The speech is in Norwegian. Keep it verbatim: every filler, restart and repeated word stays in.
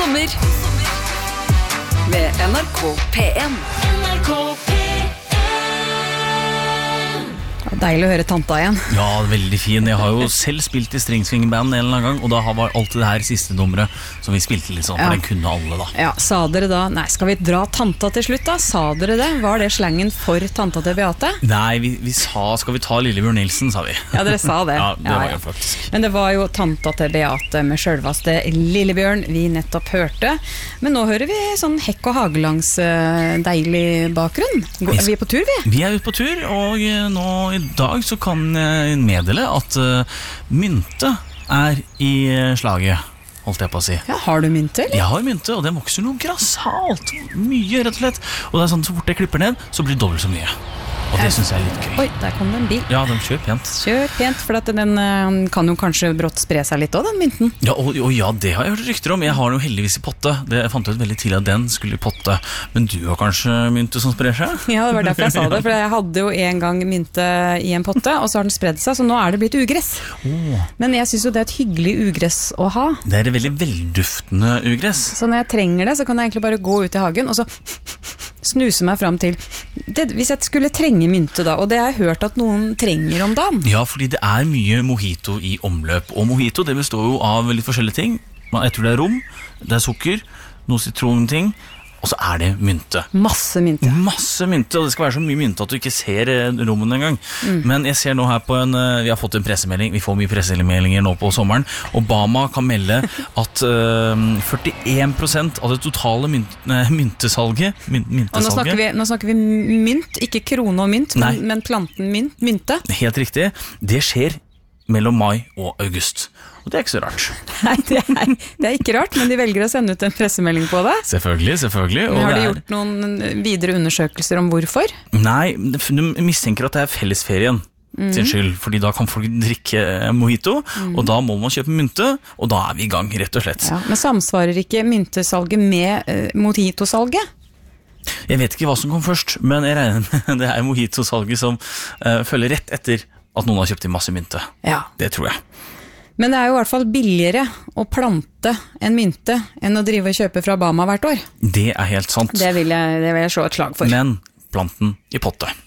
sommer med N R K P en. N R K P en. Deilig å høre tanta igjen. Ja, veldig fin. Jeg har jo selv spilt i Stringsving-band en eller annen gang, og da var alltid det her siste nummeret som vi spilte litt sånn, for Ja. den kunne alle da. Ja, sa dere da, nei, skal vi dra tanta til slutt da? Sa dere det? Var det slangen for tanta til Beate? Nei, vi, vi sa, skal vi ta Lillebjørn Nilsen, sa vi. Ja, dere sa det. Ja, det var jo faktisk. Men det var jo tanta til Beate med selvvaste Lillebjørn vi nettopp hørte. Men nå hører vi sånn Hekk og Hagelangs eh, deilig bakgrunn. Gå- Vi er på tur, vi. Vi er ute på tur, og eh, nå i dag så kan jeg meddele at uh, mynte er i uh, slaget, holdt jeg på å si. Ja, har du mynte, eller? Jeg har mynte, og det vokser noe grassat. Mye, rett og slett. Og det er sånn, så fort jeg klipper ned, så blir det dobbelt så mye. Og det synes jeg er litt gøy. Oi, der kom det en bil. Ja, den kjører pent. Kjør pent, for at den eh, kan jo kanskje brått spre seg litt også, den mynten. Ja, og, og ja, det har jeg hørt rykter om. Jeg har den jo heldigvis i potte. Det, jeg fant ut veldig tidlig at den skulle i potte. Men du har kanskje mynte som sprer seg? Ja, det var derfor jeg sa det, for jeg hadde jo en gang mynte i en potte, og så har den spredd seg, så nå er det blitt ugress. Oh. Men jeg synes jo det er et hyggelig ugress å ha. Det er et veldig velduftende ugress. Så når jeg trenger det, så kan jeg egentlig bare gå ut i hagen, og så snuse meg fram til det, hvis jeg skulle trenge mynte da, og det har jeg hørt at noen trenger om dagen. Ja, fordi det er mye mojito i omløp. Og mojito, det består jo av litt forskjellige ting. Jeg tror det er rom, det er sukker, noe sitronting, og så er det mynte. Masse mynte. Masse mynte, og det skal være så mye mynte at du ikke ser eh, rommen engang. Mm. Men jeg ser nå her på en, eh, vi har fått en pressemelding, vi får mye pressemeldinger nå på sommeren. Obama kan melde at eh, førtien prosent av det totale mynt, eh, myntesalget, mynt, myntesalget. Og nå snakker, vi, nå snakker vi mynt, ikke krone og mynt, men, men planten mynt, mynte. Helt riktig, det skjer mellom mai og august. Og det er ikke så rart. Nei, det er, det er ikke rart, men de velger å sende ut en pressemelding på det. Selvfølgelig, selvfølgelig. Og har de det er... gjort noen videre undersøkelser om hvorfor? Nei, du mistenker at det er fellesferien mm. sin skyld, fordi da kan folk drikke mojito, mm. og da må man kjøpe mynte, og da er vi i gang, rett og slett. Ja, men samsvarer ikke myntesalget med uh, mojito-salget? Jeg vet ikke hva som kom først, men jeg regner med det er mojito-salget som uh, følger rett etter at noen har kjøpt i masse mynte. Ja. Det tror jeg. Men det er jo i hvert fall billigere å plante en mynte enn å drive og kjøpe fra Bama hvert år. Det er helt sant. Det vil jeg, det vil jeg slå et slag for. Men planten i potte.